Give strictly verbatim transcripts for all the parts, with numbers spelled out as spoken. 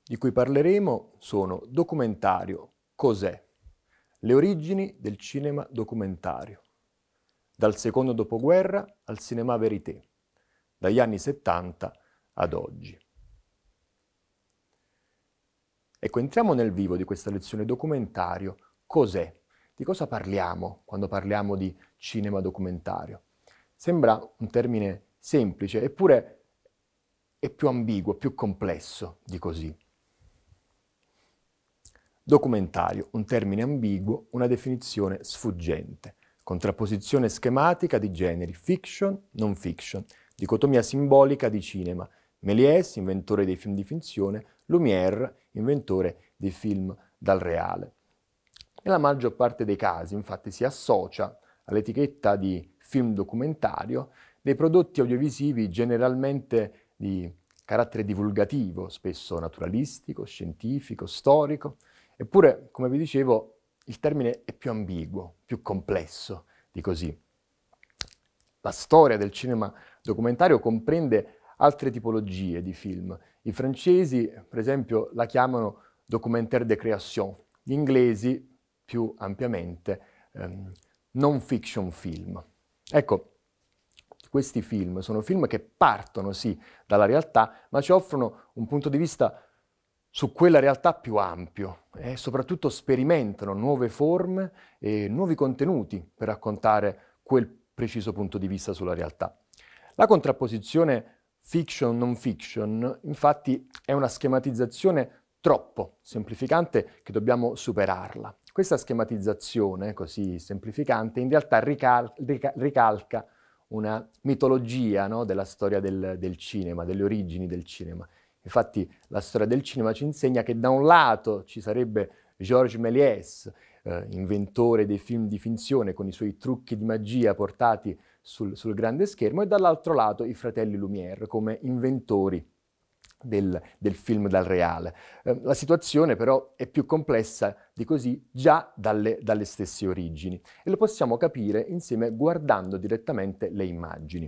di cui parleremo sono documentario, cos'è? Le origini del cinema documentario, dal secondo dopoguerra al cinema verité, dagli anni settanta ad oggi. Ecco, entriamo nel vivo di questa lezione documentario. Cos'è? Di cosa parliamo quando parliamo di cinema documentario? Sembra un termine semplice, eppure è più ambiguo, più complesso di così. Documentario, un termine ambiguo, una definizione sfuggente, contrapposizione schematica di generi, fiction, non fiction, dicotomia simbolica di cinema, Méliès, inventore dei film di finzione, Lumière, inventore dei film dal reale. Nella maggior parte dei casi, infatti, si associa all'etichetta di film documentario dei prodotti audiovisivi generalmente di carattere divulgativo, spesso naturalistico, scientifico, storico. Eppure, come vi dicevo, il termine è più ambiguo, più complesso di così. La storia del cinema documentario comprende altre tipologie di film. I francesi, per esempio, la chiamano documentaire de création, gli inglesi, più ampiamente, ehm, non-fiction film. Ecco, questi film sono film che partono, sì, dalla realtà, ma ci offrono un punto di vista su quella realtà più ampio e soprattutto sperimentano nuove forme e nuovi contenuti per raccontare quel preciso punto di vista sulla realtà. La contrapposizione fiction-non fiction, infatti, è una schematizzazione troppo semplificante che dobbiamo superarla. Questa schematizzazione, così semplificante, in realtà rical- rica- ricalca una mitologia, no, della storia del, del cinema, delle origini del cinema. Infatti la storia del cinema ci insegna che da un lato ci sarebbe Georges Méliès, eh, inventore dei film di finzione con i suoi trucchi di magia portati sul, sul grande schermo, e dall'altro lato i fratelli Lumière come inventori del, del film dal reale. Eh, la situazione però è più complessa di così già dalle, dalle stesse origini e lo possiamo capire insieme guardando direttamente le immagini.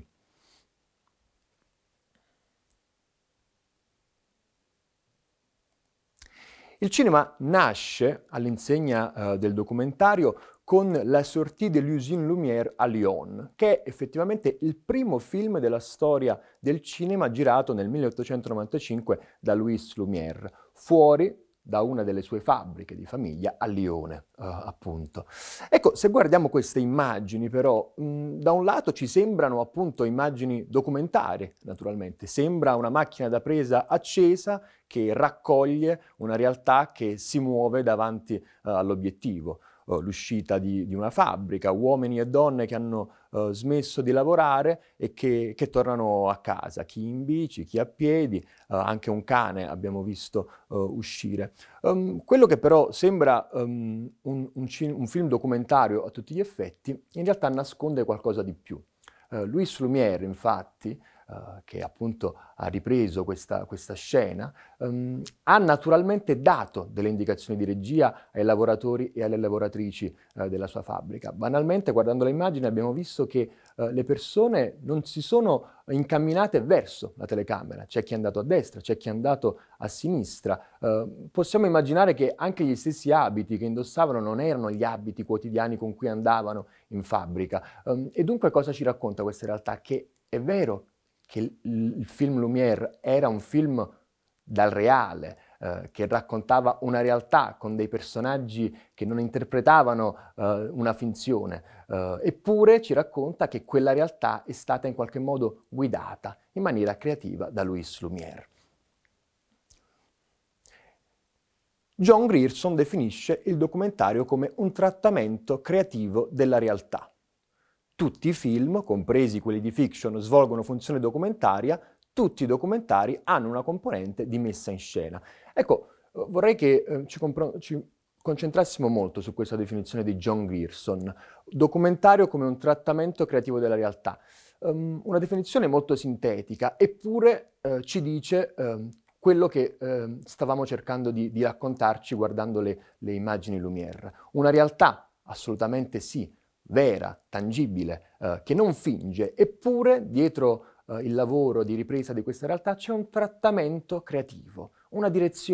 Il cinema nasce all'insegna uh, del documentario con La sortie de l'usine Lumière a Lyon, che è effettivamente il primo film della storia del cinema girato nel milleottocentonovantacinque da Louis Lumière, fuori da una delle sue fabbriche di famiglia a Lione, uh, appunto. Ecco, se guardiamo queste immagini però, mh, da un lato ci sembrano appunto immagini documentarie, naturalmente. Sembra una macchina da presa accesa che raccoglie una realtà che si muove davanti uh, all'obiettivo. Uh, l'uscita di, di una fabbrica, uomini e donne che hanno uh, smesso di lavorare e che, che tornano a casa, chi in bici, chi a piedi, uh, anche un cane abbiamo visto uh, uscire. Um, quello che però sembra um, un, un, cin- un film documentario a tutti gli effetti, in realtà nasconde qualcosa di più. Uh, Louis Lumière, infatti, Uh, che appunto ha ripreso questa, questa scena, um, ha naturalmente dato delle indicazioni di regia ai lavoratori e alle lavoratrici uh, della sua fabbrica. Banalmente, guardando le immagini, abbiamo visto che uh, le persone non si sono incamminate verso la telecamera. C'è chi è andato a destra, c'è chi è andato a sinistra. Uh, possiamo immaginare che anche gli stessi abiti che indossavano non erano gli abiti quotidiani con cui andavano in fabbrica. Um, e dunque cosa ci racconta questa realtà? Che è vero che il, il film Lumière era un film dal reale, eh, che raccontava una realtà con dei personaggi che non interpretavano eh, una finzione, eh, eppure ci racconta che quella realtà è stata in qualche modo guidata in maniera creativa da Louis Lumière. John Grierson definisce il documentario come un trattamento creativo della realtà. Tutti i film, compresi quelli di fiction, svolgono funzione documentaria, tutti i documentari hanno una componente di messa in scena. Ecco, vorrei che eh, ci, ci concentrassimo molto su questa definizione di John Grierson. Documentario come un trattamento creativo della realtà. Um, una definizione molto sintetica, eppure eh, ci dice eh, quello che eh, stavamo cercando di, di raccontarci guardando le, le immagini Lumière. Una realtà, assolutamente sì, vera, tangibile, eh, che non finge, eppure dietro eh, il lavoro di ripresa di questa realtà c'è un trattamento creativo, una direzione